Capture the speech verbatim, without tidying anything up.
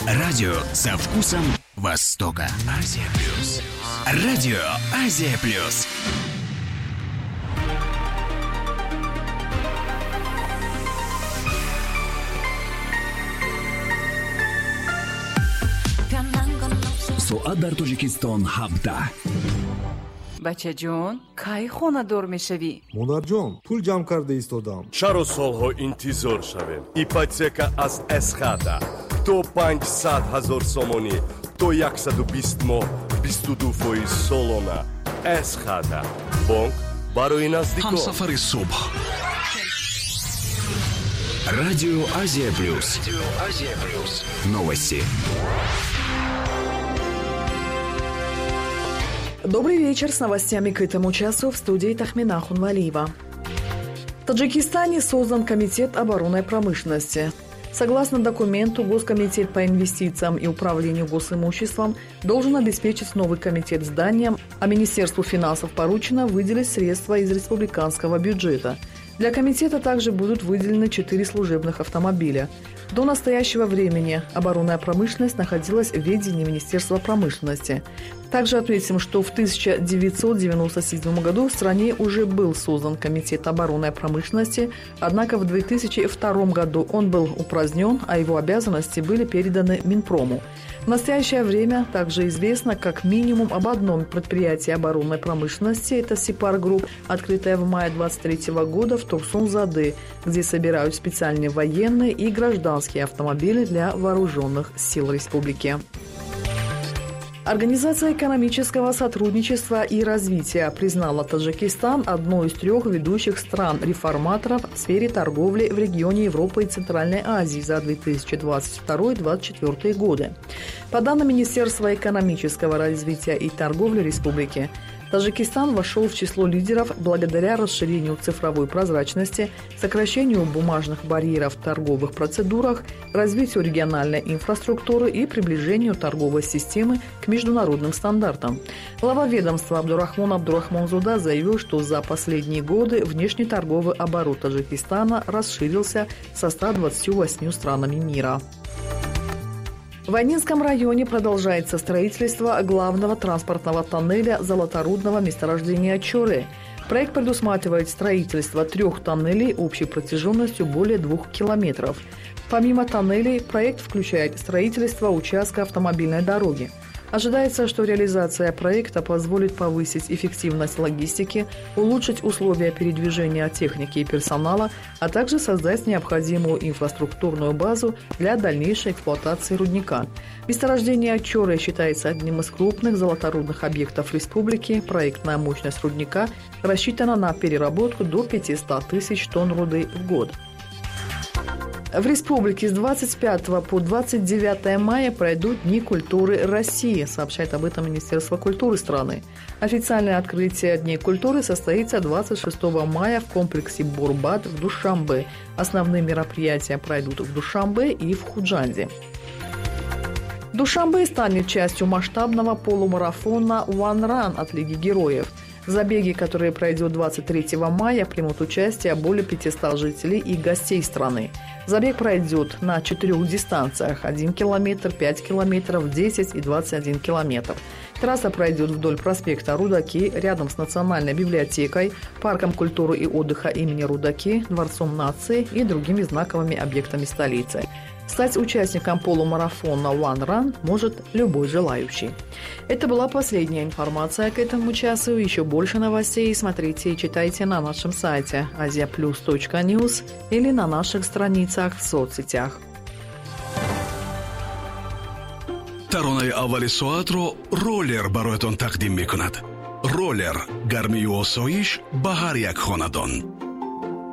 Радио со вкусом Востока. Азия Плюс. Радио Азия Плюс. соат дар Тоҷикистон ҳафта. бачаҷон, кай хонадор мешавӣ? монарҷон, пул ҷамъ карда истодам. чаро солҳо интизор шавем? ипотека аз эсхата то панҷсад ҳазор сомонӣ то яксаду бист моҳ бисту ду фоиз солона. эсхата бонк барои наздикон. ҳамсафари субҳ. Радио Азия Плюс. Новости. Добрый вечер. С новостями к этому часу в студии Тахмина Хунвалиева. В Таджикистане создан Комитет оборонной промышленности. Согласно документу, Госкомитет по инвестициям и управлению госимуществом должен обеспечить новый комитет зданием, а Министерству финансов поручено выделить средства из республиканского бюджета. Для комитета также будут выделены четыре служебных автомобиля. До настоящего времени оборонная промышленность находилась в ведении Министерства промышленности. Также отметим, что в тысяча девятьсот девяносто седьмом году в стране уже был создан Комитет оборонной промышленности, однако в две тысячи втором году он был упразднен, а его обязанности были переданы Минпрому. В настоящее время также известно как минимум об одном предприятии оборонной промышленности, это Сипар Групп, открытое в мае двадцать третьего года в Турсун-Зады, где собирают специальные военные и гражданские автомобили для вооруженных сил республики. Организация экономического сотрудничества и развития признала Таджикистан одной из трех ведущих стран-реформаторов в сфере торговли в регионе Европы и Центральной Азии за две тысячи двадцать второй — две тысячи двадцать четвёртый годы. По данным Министерства экономического развития и торговли республики, Таджикистан вошел в число лидеров благодаря расширению цифровой прозрачности, сокращению бумажных барьеров в торговых процедурах, развитию региональной инфраструктуры и приближению торговой системы к международным стандартам. Глава ведомства Абдурахман Абдурахманзуда заявил, что за последние годы внешний торговый оборот Таджикистана расширился со ста двадцатью восьмью странами мира. В Айнинском районе продолжается строительство главного транспортного тоннеля золоторудного месторождения Чоре. Проект предусматривает строительство трех тоннелей общей протяженностью более двух километров. Помимо тоннелей, проект включает строительство участка автомобильной дороги. Ожидается, что реализация проекта позволит повысить эффективность логистики, улучшить условия передвижения техники и персонала, а также создать необходимую инфраструктурную базу для дальнейшей эксплуатации рудника. Месторождение Чоре считается одним из крупных золоторудных объектов республики. Проектная мощность рудника рассчитана на переработку до пятисот тысяч тонн руды в год. В республике с двадцать пятого по двадцать девятое мая пройдут Дни культуры России, сообщает об этом Министерство культуры страны. Официальное открытие Дней культуры состоится двадцать шестого мая в комплексе Бурбат в Душанбе. Основные мероприятия пройдут в Душанбе и в Худжанде. Душанбе станет частью масштабного полумарафона One Run от Лиги героев. В забеге, который пройдет двадцать третьего мая, примут участие более пятисот жителей и гостей страны. Забег пройдет на четырех дистанциях – один километр, пять километров, десять и двадцать один километр. Трасса пройдет вдоль проспекта Рудаки, рядом с Национальной библиотекой, парком культуры и отдыха имени Рудаки, Дворцом нации и другими знаковыми объектами столицы. Стать участником полумарафона One Run может любой желающий. Это была последняя информация к этому часу. Еще больше новостей смотрите и читайте на нашем сайте азия плюс точка ньюс или на наших страницах в соцсетях. таронаи аввали соатро роллер бароятон тақдим мекунад. роллер гармию осоиш ба ҳар як хонадон.